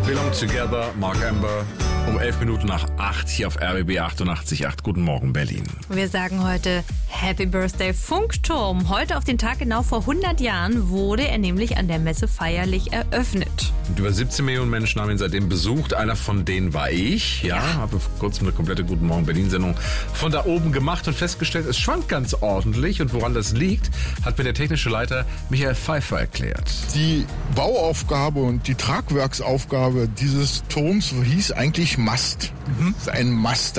Belong Together, Mark Amber, um 11:11 hier auf RBB 88.8. Guten Morgen, Berlin. Wir sagen heute Happy Birthday Funkturm. Heute auf den Tag genau vor 100 Jahren wurde er nämlich an der Messe feierlich eröffnet. Und über 17 Millionen Menschen haben ihn seitdem besucht. Einer von denen war ich. Habe vor kurzem eine komplette Guten Morgen Berlin-Sendung von da oben gemacht und festgestellt, es schwankt ganz ordentlich. Und woran das liegt, hat mir der technische Leiter Michael Pfeiffer erklärt. Die Bauaufgabe und die Tragwerksaufgabe dieses Turms hieß eigentlich Mast. Das ist ein Mast.